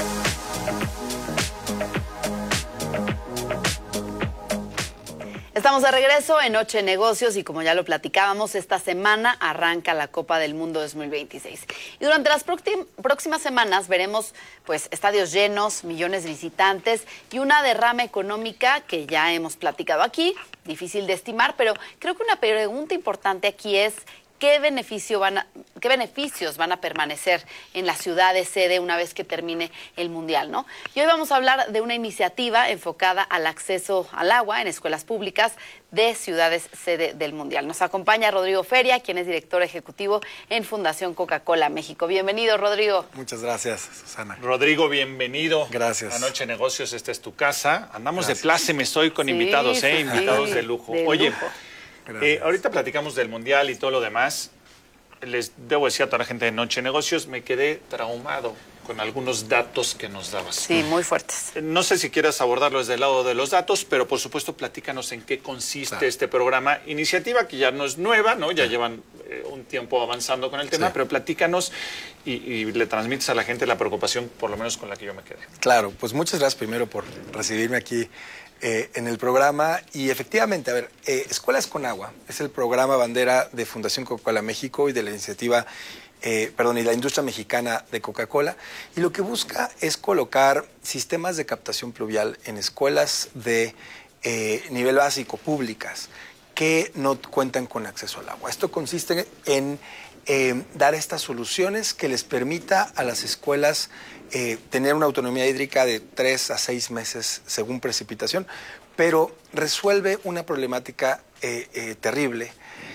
Estamos de regreso en Noche de Negocios y como ya lo platicábamos, esta semana arranca la Copa del Mundo dos mil veintiséis. Y durante las próximas semanas veremos pues estadios llenos, millones de visitantes y una derrama económica que ya hemos platicado aquí, difícil de estimar, pero creo que una pregunta importante aquí es ¿Qué, beneficio van a, ¿Qué beneficios van a permanecer en la ciudad de sede una vez que termine el Mundial, ¿no? Y hoy vamos a hablar de una iniciativa enfocada al acceso al agua en escuelas públicas de ciudades sede del Mundial. Nos acompaña Rodrigo Feria, quien es director ejecutivo en Fundación Coca-Cola México. Bienvenido, Rodrigo. Muchas gracias, Susana. Rodrigo, bienvenido. Gracias. A Noche Negocios, esta es tu casa. Andamos Gracias. de pláceme estoy con Sí, invitados, ¿eh? sí, Invitados sí. de lujo. De Oye, lujo. eh, ahorita platicamos del Mundial y todo lo demás. Les debo decir a toda la gente de Noche Negocios, me quedé traumado con algunos datos que nos dabas. Sí, muy fuertes. No sé si quieras abordarlo desde el lado de los datos, pero por supuesto platícanos en qué consiste Claro. este programa. Iniciativa que ya no es nueva, ¿no? Ya llevan eh, un tiempo avanzando con el tema, Sí. pero platícanos y, y le transmites a la gente la preocupación, por lo menos con la que yo me quedé. Claro, pues muchas gracias primero por recibirme aquí eh, en el programa. Y efectivamente, a ver, eh, Escuelas con Agua es el programa bandera de Fundación Coca-Cola México y de la iniciativa, eh, perdón, y la industria mexicana de Coca-Cola. Y lo que busca es colocar sistemas de captación pluvial en escuelas de eh, nivel básico públicas que no cuentan con acceso al agua. Esto consiste en eh, dar estas soluciones que les permita a las escuelas eh, tener una autonomía hídrica de tres a seis meses según precipitación, pero resuelve una problemática eh, eh, terrible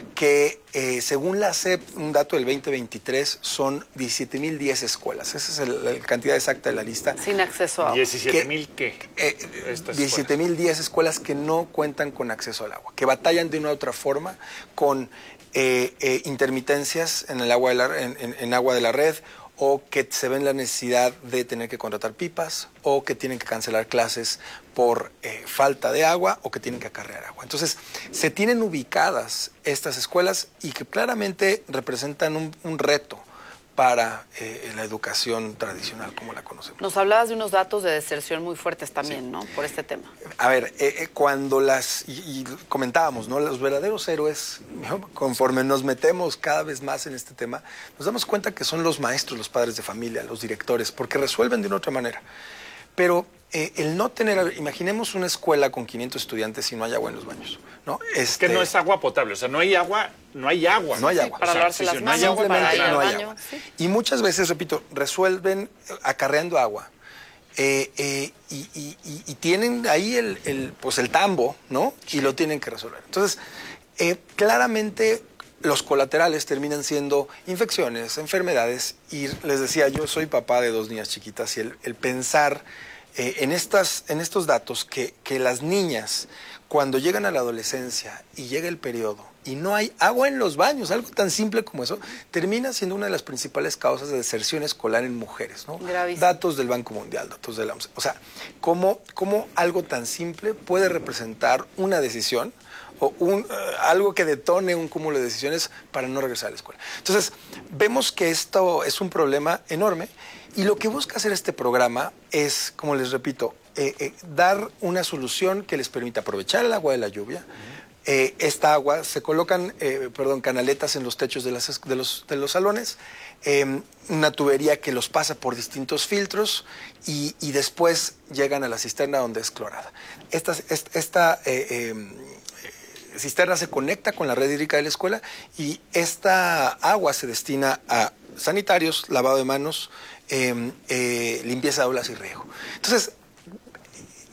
que eh, según la S E P, un dato del veinte veintitrés, son diecisiete mil diez escuelas. Esa es el- la cantidad exacta de la lista. Sin acceso a agua. ¿diecisiete mil qué? Eh, Estas diecisiete mil diez escuelas que no cuentan con acceso al agua, que batallan de una u otra forma con eh, eh, intermitencias en el agua de la, en, en- en agua de la red, o que se ven la necesidad de tener que contratar pipas, o que tienen que cancelar clases por eh, falta de agua, o que tienen que acarrear agua. Entonces, se tienen ubicadas estas escuelas y que claramente representan un, un reto para eh, la educación tradicional como la conocemos. Nos hablabas de unos datos de deserción muy fuertes también, ¿no? Por este tema. A ver, eh, eh, cuando las, y, y comentábamos, ¿no? Los verdaderos héroes, ¿no? Conforme nos metemos cada vez más en este tema, nos damos cuenta que son los maestros, los padres de familia, los directores, porque resuelven de una otra manera. Pero eh, el no tener, imaginemos una escuela con quinientos estudiantes y no hay agua en los baños, ¿no? Es Este, que no es agua potable, o sea, no hay agua, no hay agua. No hay agua. Para O sea, lavarse sí, las sí, no hay manos, agua, para ir al no hay baño. agua. Sí. Y muchas veces, repito, resuelven eh, acarreando agua. Eh, eh, y, y- y- y tienen ahí el, el, pues el tambo, ¿no? Y lo tienen que resolver. Entonces, eh, claramente los colaterales terminan siendo infecciones, enfermedades. Y les decía, yo soy papá de dos niñas chiquitas y el, el pensar eh, en, estas, en estos datos que, que las niñas, cuando llegan a la adolescencia y llega el periodo y no hay agua en los baños, algo tan simple como eso, termina siendo una de las principales causas de deserción escolar en mujeres, ¿no? Gravísimo. Datos del Banco Mundial, datos de la O M S. O sea, ¿cómo, cómo algo tan simple puede representar una decisión o un, eh, algo que detone un cúmulo de decisiones para no regresar a la escuela? Entonces, vemos que esto es un problema enorme y lo que busca hacer este programa es, como les repito, eh, eh, dar una solución que les permita aprovechar el agua de la lluvia. Eh, esta agua, se colocan, eh, perdón, canaletas en los techos de, las, es- de, los, de los salones, eh, una tubería que los pasa por distintos filtros y, y después llegan a la cisterna donde es clorada. Esta, esta, esta eh, eh, cisterna se conecta con la red hídrica de la escuela y esta agua se destina a sanitarios, lavado de manos, eh, eh, limpieza de aulas y riego. Entonces,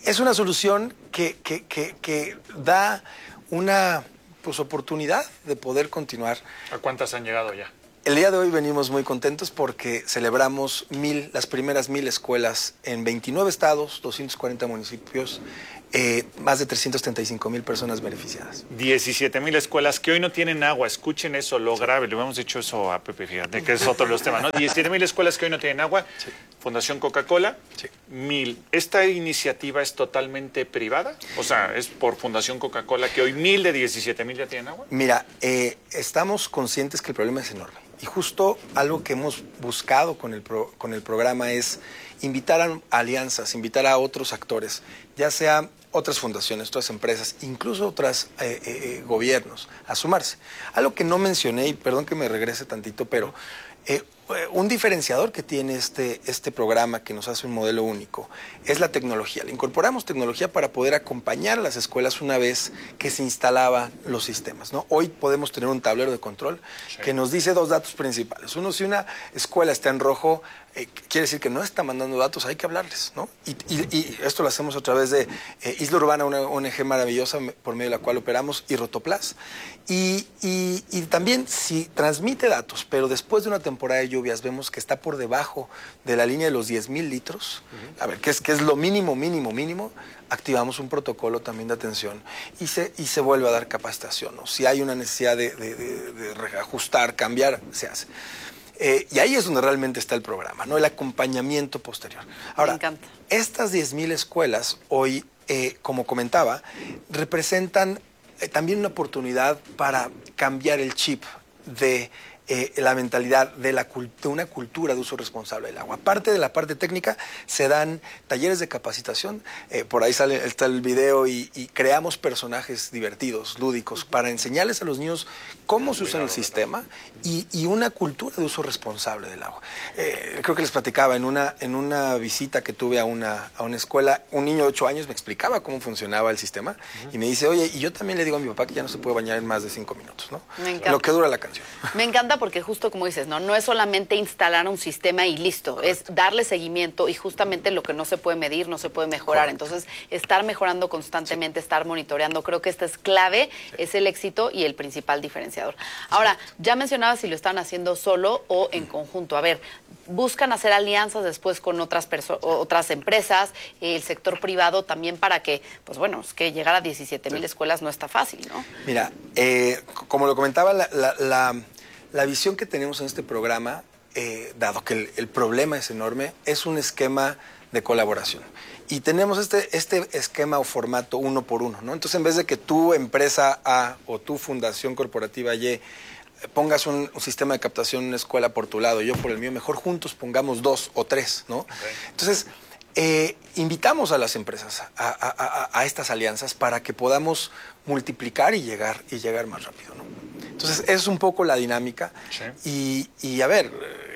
es una solución que, que, que, que da una pues, oportunidad de poder continuar. ¿A cuántas han llegado ya? El día de hoy venimos muy contentos porque celebramos mil, las primeras mil escuelas en veintinueve estados, doscientos cuarenta municipios, eh, más de trescientas treinta y cinco mil personas beneficiadas. diecisiete mil escuelas que hoy no tienen agua. Escuchen eso, lo grave. Le hemos dicho eso a Pepe, fíjate, que es otro de los temas, ¿no? diecisiete mil escuelas que hoy no tienen agua. Sí. Fundación Coca-Cola, sí. mil. ¿Esta iniciativa es totalmente privada? O sea, ¿es por Fundación Coca-Cola que hoy mil de diecisiete mil ya tienen agua? Mira, eh, estamos conscientes que el problema es enorme. Y justo algo que hemos buscado con el, pro, con el programa es invitar a alianzas, invitar a otros actores, ya sea otras fundaciones, otras empresas, incluso otros eh, eh, gobiernos, a sumarse. Algo que no mencioné, y perdón que me regrese tantito, pero eh, un diferenciador que tiene este, este programa que nos hace un modelo único es la tecnología. Le incorporamos tecnología para poder acompañar a las escuelas una vez que se instalaban los sistemas, ¿no? Hoy podemos tener un tablero de control sí. que nos dice dos datos principales. Uno, si una escuela está en rojo, eh, quiere decir que no está mandando datos, hay que hablarles, ¿no? Y, y, y esto lo hacemos a través de eh, Isla Urbana, una O N G maravillosa por medio de la cual operamos, y Rotoplas. Y, y, y también si transmite datos, pero después de una temporada de lluvias vemos que está por debajo de la línea de los diez mil litros, uh-huh. a ver, que es, que es lo mínimo, mínimo, mínimo, activamos un protocolo también de atención y se, y se vuelve a dar capacitación, ¿no? Si hay una necesidad de, de, de, de reajustar, cambiar, se hace. Eh, y ahí es donde realmente está el programa, ¿no? El acompañamiento posterior. Ahora, me encanta. Estas diez mil escuelas hoy, eh, como comentaba, representan eh, también una oportunidad para cambiar el chip de eh, la mentalidad de, la de una cultura de uso responsable del agua. Aparte de la parte técnica, se dan talleres de capacitación, eh, por ahí sale, está el video y, y creamos personajes divertidos, lúdicos, para enseñarles a los niños cómo se usa el sistema y, y una cultura de uso responsable del agua. Eh, creo que les platicaba, en una, en una visita que tuve a una, a una escuela, un niño de ocho años me explicaba cómo funcionaba el sistema uh-huh. y me dice, oye, y yo también le digo a mi papá que ya no se puede bañar en más de cinco minutos, ¿no? Me encanta. Lo que dura la canción. Me encanta porque justo como dices, no, no es solamente instalar un sistema y listo, correcto. Es darle seguimiento y justamente lo que no se puede medir, no se puede mejorar. Correcto. Entonces, estar mejorando constantemente, sí. estar monitoreando, creo que esta es clave, sí. es el éxito y el principal diferenciador. Ahora, ya mencionaba si lo están haciendo solo o en conjunto. A ver, buscan hacer alianzas después con otras otras empresas, el sector privado también para que, pues bueno, es que llegar a diecisiete mil sí. escuelas no está fácil, ¿no? Mira, eh, como lo comentaba, la, la, la, la visión que tenemos en este programa, eh, dado que el, el problema es enorme, es un esquema de colaboración. Y tenemos este, este esquema o formato uno por uno, ¿no? Entonces, en vez de que tu empresa A o tu fundación corporativa Y pongas un, un sistema de captación en una escuela por tu lado y yo por el mío, mejor juntos pongamos dos o tres, ¿no? Okay. Entonces, eh, invitamos a las empresas a, a, a, a estas alianzas para que podamos multiplicar y llegar, y llegar más rápido, ¿no? Entonces, esa es un poco la dinámica. Sí. Y, y, a ver,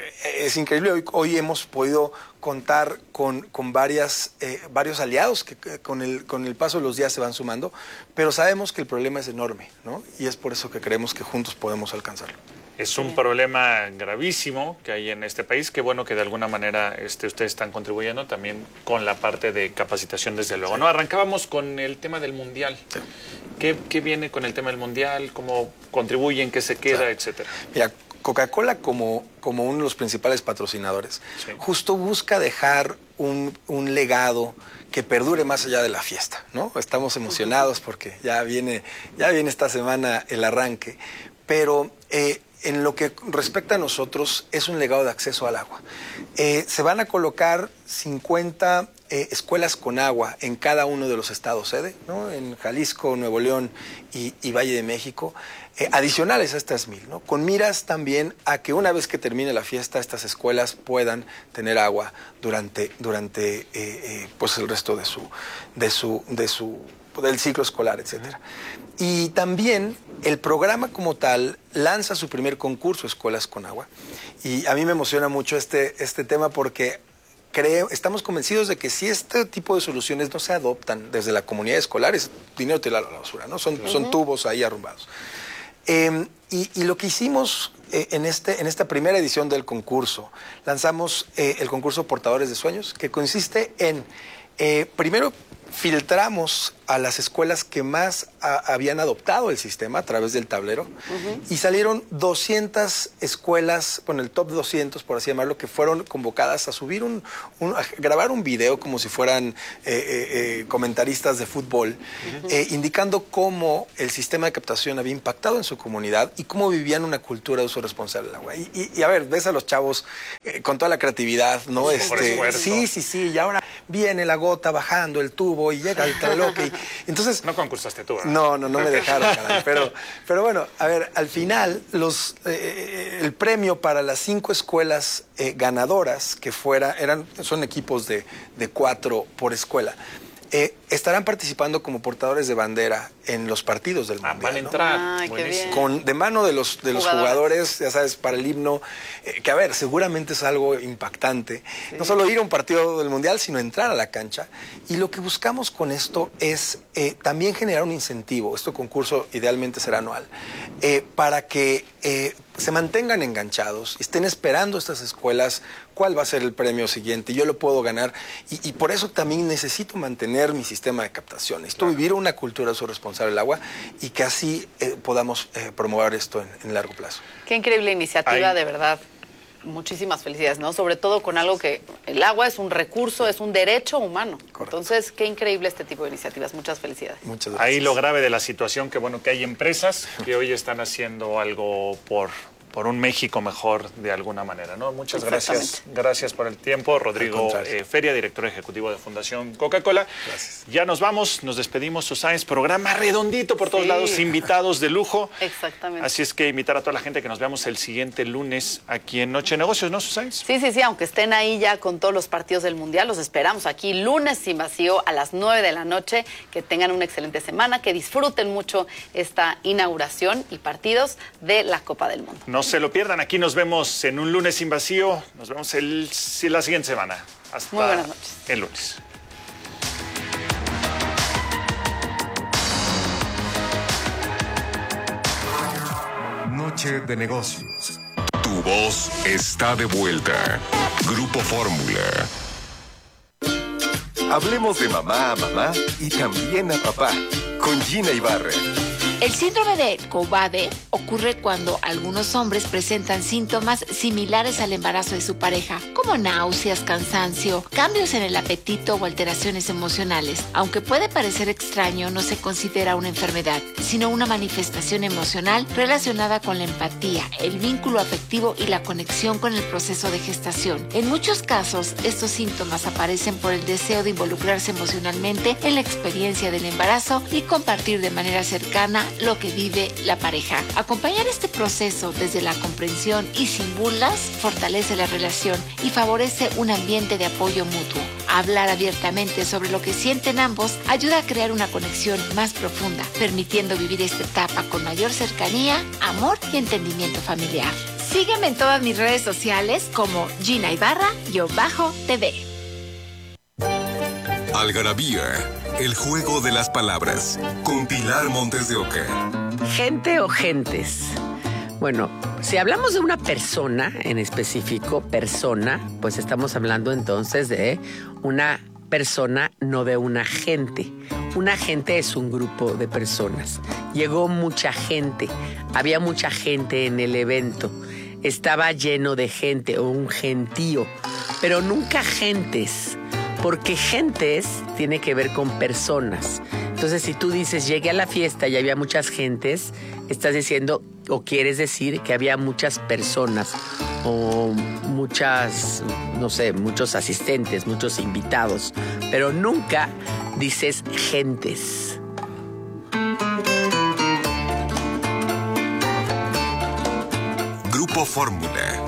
es increíble, hoy, hoy hemos podido contar con, con varias, eh, varios aliados que, que con, el, con el paso de los días se van sumando, pero sabemos que el problema es enorme, ¿no? Y es por eso que creemos que juntos podemos alcanzarlo. Es un problema gravísimo que hay en este país. Qué bueno que de alguna manera este, ustedes están contribuyendo también con la parte de capacitación, desde luego. Sí. ¿No? Arrancábamos con el tema del Mundial. Sí. ¿Qué, ¿Qué viene con el tema del Mundial? ¿Cómo contribuyen? ¿Qué se queda? Sí. Etcétera. Mira, Coca-Cola como, como uno de los principales patrocinadores, sí. justo busca dejar un, un legado que perdure más allá de la fiesta, ¿no? Estamos emocionados porque ya viene, ya viene esta semana el arranque, pero eh, en lo que respecta a nosotros es un legado de acceso al agua. Eh, se van a colocar cincuenta eh, escuelas con agua en cada uno de los estados sede, ¿no? En Jalisco, Nuevo León y, y Valle de México, eh, adicionales a estas mil, ¿no? Con miras también a que una vez que termine la fiesta estas escuelas puedan tener agua durante, durante eh, eh, pues el resto de su, de su, de su, del ciclo escolar, etcétera. Y también el programa como tal lanza su primer concurso Escuelas con Agua. Y a mí me emociona mucho este, este tema porque creo, estamos convencidos de que si este tipo de soluciones no se adoptan desde la comunidad escolar, es dinero tirado a la basura, ¿no? Son, uh-huh. son tubos ahí arrumbados. Eh, y, y lo que hicimos eh, en, este, en esta primera edición del concurso, lanzamos eh, el concurso Portadores de Sueños, que consiste en Eh, primero, filtramos a las escuelas que más a, habían adoptado el sistema a través del tablero uh-huh. y salieron doscientas escuelas, con el top doscientos, por así llamarlo, que fueron convocadas a subir un, un a grabar un video como si fueran eh, eh, eh, comentaristas de fútbol, uh-huh. eh, indicando cómo el sistema de captación había impactado en su comunidad y cómo vivían una cultura de uso responsable del agua. Y, y, y a ver, ves a los chavos eh, con toda la creatividad, ¿no? Este, sí, sí, sí, y ahora viene la gota bajando el tubo y llega el traloque. Y, entonces, no concursaste tú, ¿verdad? No, no, no me dejaron, caray. Pero, pero bueno, a ver, al final, los, eh, el premio para las cinco escuelas eh, ganadoras, que fuera, eran, son equipos de, de cuatro por escuela, eh, estarán participando como portadores de bandera en los partidos del ah, Mundial. Van a entrar. ¿no? Ay, qué bien. Con, de mano de los, de los jugadores, ya sabes, para el himno, eh, que a ver, seguramente es algo impactante. Sí. No solo ir a un partido del Mundial, sino entrar a la cancha. Y lo que buscamos con esto es eh, también generar un incentivo. Este concurso idealmente será anual. Eh, para que eh, se mantengan enganchados, estén esperando estas escuelas cuál va a ser el premio siguiente, yo lo puedo ganar. Y, y por eso también necesito mantener mi sistema de captación. Necesito claro. vivir una cultura de uso responsable del agua y que así eh, podamos eh, promover esto en, en largo plazo. Qué increíble iniciativa, Ay. de verdad. Muchísimas felicidades, ¿no? Sobre todo con algo que el agua es un recurso, es un derecho humano. Correcto. Entonces, qué increíble este tipo de iniciativas. Muchas felicidades. Muchas gracias. Ahí lo grave de la situación, que bueno, que hay empresas que hoy están haciendo algo por... por un México mejor de alguna manera, ¿no? Muchas gracias. Gracias por el tiempo. Rodrigo eh, Feria, director ejecutivo de Fundación Coca-Cola. Gracias. Ya nos vamos, nos despedimos, Susáenz. Programa redondito por todos sí. lados, invitados de lujo. Exactamente. Así es que invitar a toda la gente que nos veamos el siguiente lunes aquí en Noche de Negocios, ¿no, Susáenz? Sí, sí, sí, aunque estén ahí ya con todos los partidos del Mundial, los esperamos aquí lunes sin vacío a las nueve de la noche. Que tengan una excelente semana, que disfruten mucho esta inauguración y partidos de la Copa del Mundo. No se lo pierdan, aquí nos vemos en un lunes sin vacío. Nos vemos el, la siguiente semana. Hasta Muy buenas noches. El lunes. Noche de negocios. Tu voz está de vuelta. Grupo Fórmula. Hablemos de mamá a mamá y también a papá. Con Gina Ibarra. El síndrome de Combade ocurre cuando algunos hombres presentan síntomas similares al embarazo de su pareja, como náuseas, cansancio, cambios en el apetito o alteraciones emocionales. Aunque puede parecer extraño, no se considera una enfermedad, sino una manifestación emocional relacionada con la empatía, el vínculo afectivo y la conexión con el proceso de gestación. En muchos casos, estos síntomas aparecen por el deseo de involucrarse emocionalmente en la experiencia del embarazo y compartir de manera cercana lo que vive la pareja. Acompañar este proceso desde la comprensión y sin burlas fortalece la relación y favorece un ambiente de apoyo mutuo. Hablar abiertamente sobre lo que sienten ambos ayuda a crear una conexión más profunda, permitiendo vivir esta etapa con mayor cercanía, amor y entendimiento familiar. Sígueme en todas mis redes sociales como Gina Ibarra-T V. Algarabía, el juego de las palabras, con Pilar Montes de Oca. Gente o gentes. Bueno, si hablamos de una persona en específico, persona, pues estamos hablando entonces de una persona, no de una gente. Una gente es un grupo de personas. Llegó mucha gente, había mucha gente en el evento. Estaba lleno de gente o un gentío, pero nunca gentes. Porque gentes tiene que ver con personas. Entonces, si tú dices, llegué a la fiesta y había muchas gentes, estás diciendo o quieres decir que había muchas personas o muchas, no sé, muchos asistentes, muchos invitados, pero nunca dices gentes. Grupo Fórmula.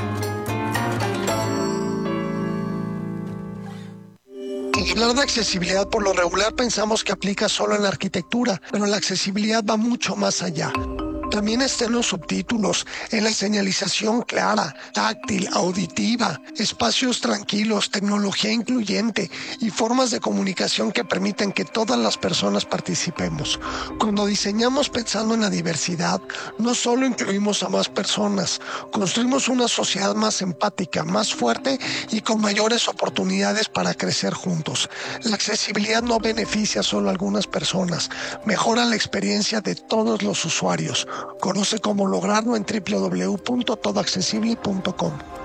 Hablar de accesibilidad por lo regular pensamos que aplica solo en la arquitectura, pero la accesibilidad va mucho más allá. también está en los subtítulos, en la señalización clara, táctil, auditiva, espacios tranquilos, tecnología incluyente y formas de comunicación que permiten que todas las personas participemos. Cuando diseñamos pensando en la diversidad, no solo incluimos a más personas, construimos una sociedad más empática, más fuerte y con mayores oportunidades para crecer juntos. La accesibilidad no beneficia solo a algunas personas, mejora la experiencia de todos los usuarios. Conoce cómo lograrlo en doble u doble u doble u punto todo accesible punto com.